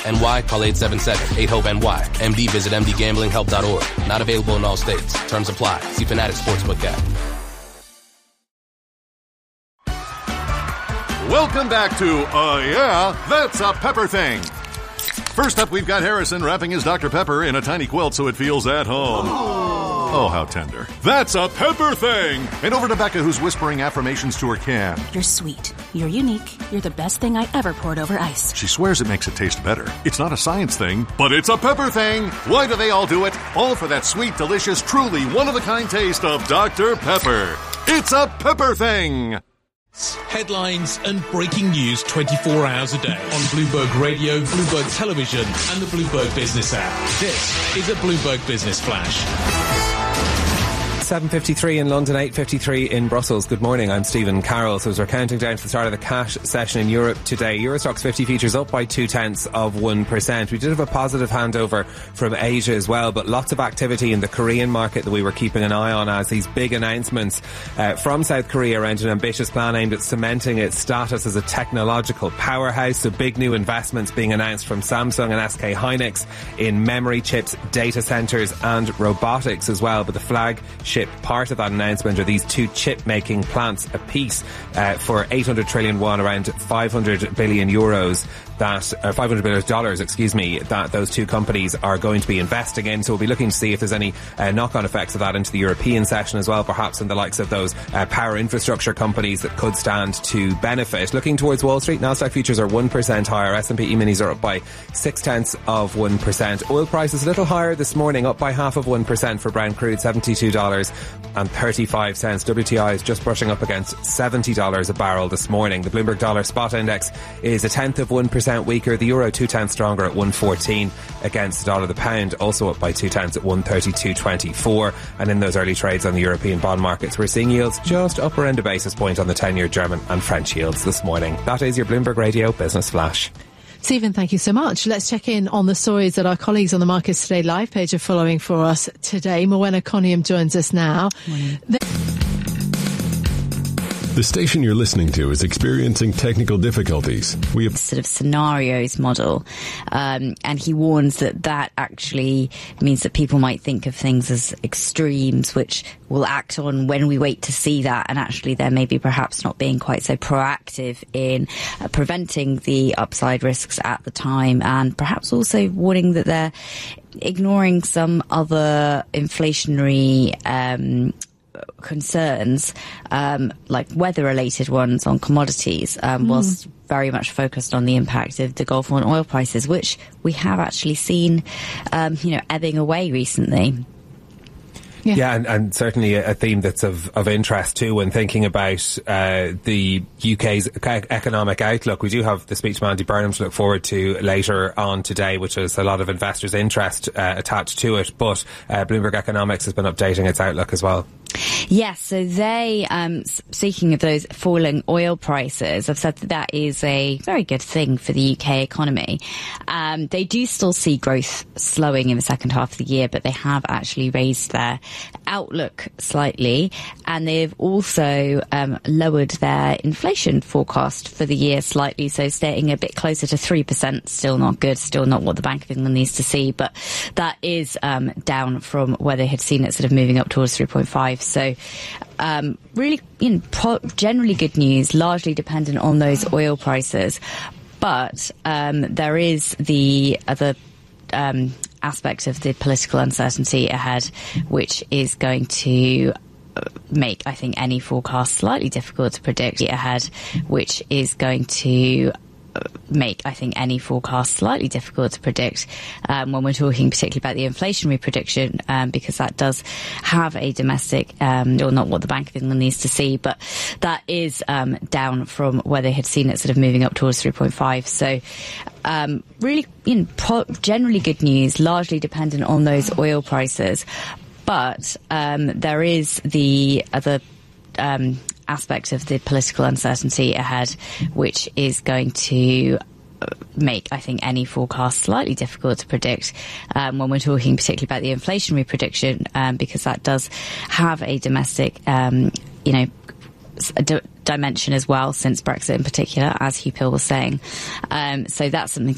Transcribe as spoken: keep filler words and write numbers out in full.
N Y, call eight seven seven, eight hope N Y. M D, visit m d gambling help dot org. Not available in all states. Terms apply. See Fanatics Sportsbook app. Welcome back to Uh Yeah, That's a Pepper Thing. First up, we've got Harrison wrapping his Doctor Pepper in a tiny quilt so it feels at home. Oh, how tender. That's a Pepper Thing! And over to Becca, who's whispering affirmations to her can. You're sweet. You're unique. You're the best thing I ever poured over ice. She swears it makes it taste better. It's not a science thing, but it's a pepper thing. Why do they all do it? All for that sweet, delicious, truly one-of-a-kind taste of Doctor Pepper. It's a Pepper Thing! Headlines and breaking news twenty-four hours a day on Bloomberg Radio, Bloomberg Television, and the Bloomberg Business app. This is a Bloomberg Business Flash. seven fifty-three in London, eight fifty-three in Brussels. Good morning, I'm Stephen Carroll. So as we're counting down to the start of the cash session in Europe today, Eurostoxx fifty futures up by two-tenths of one percent. We did have a positive handover from Asia as well, but lots of activity in the Korean market that we were keeping an eye on as these big announcements uh, from South Korea around an ambitious plan aimed at cementing its status as a technological powerhouse. So big new investments being announced from Samsung and S K Hynix in memory chips, data centres and robotics as well. But the flagship part of that announcement are these two chip-making plants apiece uh, for eight hundred trillion won, around five hundred billion euros. That uh, five hundred billion dollars, excuse me, that those two companies are going to be investing in. So we'll be looking to see if there's any uh, knock-on effects of that into the European session as well, perhaps in the likes of those uh, power infrastructure companies that could stand to benefit. Looking towards Wall Street, Nasdaq futures are one percent higher. S and P E-minis are up by six-tenths of one percent. Oil prices a little higher this morning, up by half of one percent for Brent crude, seventy-two dollars and thirty-five cents. W T I is just brushing up against seventy dollars a barrel this morning. The Bloomberg Dollar Spot Index is a tenth of one percent weaker. The euro two-tenths stronger at one fourteen against the dollar. The pound also up by two-tenths at one thirty-two twenty-four. And in those early trades on the European bond markets, we're seeing yields just upper end a basis point on the ten-year German and French yields this morning. That is your Bloomberg Radio Business Flash. Stephen, thank you so much. Let's check in on the stories that our colleagues on the Markets Today live page are following for us today. Morwenna Coniam joins us now. The station you're listening to is experiencing technical difficulties. We have sort of scenarios model, um, and he warns that that actually means that people might think of things as extremes, which will act on when we wait to see that, and actually they're maybe perhaps not being quite so proactive in uh, preventing the upside risks at the time, and perhaps also warning that they're ignoring some other inflationary um concerns, um, like weather-related ones on commodities, um, mm. whilst very much focused on the impact of the Gulf on oil prices, which we have actually seen, um, you know, ebbing away recently. Yeah, yeah and, and certainly a theme that's of, of interest too when thinking about uh, the U K's economic outlook. We do have the speech from Andy Burnham to look forward to later on today, which has a lot of investors' interest uh, attached to it. But uh, Bloomberg Economics has been updating its outlook as well. Yes, so they, um, speaking of those falling oil prices, have said that that is a very good thing for the U K economy. Um, they do still see growth slowing in the second half of the year, but they have actually raised their outlook slightly, and they've also um, lowered their inflation forecast for the year slightly, so staying a bit closer to three percent. Still not good, still not what the Bank of England needs to see, but that is um, down from where they had seen it sort of moving up towards three point five. So um, really, you know, pro- generally good news, largely dependent on those oil prices. But um, there is the other um, aspect of the political uncertainty ahead, which is going to make, I think, any forecast slightly difficult to predict ahead, which is going to make, I think, any forecast slightly difficult to predict um, when we're talking particularly about the inflationary prediction, um, because that does have a domestic, um, or not what the Bank of England needs to see, but that is um, down from where they had seen it sort of moving up towards three point five. So um, really, you know, pro- generally good news, largely dependent on those oil prices. But um, there is the other um aspect of the political uncertainty ahead, which is going to make, I think, any forecast slightly difficult to predict um, when we're talking particularly about the inflationary prediction, um, because that does have a domestic, um, you know, a d- dimension as well, since Brexit in particular, as Hugh Pill was saying. Um, so that's something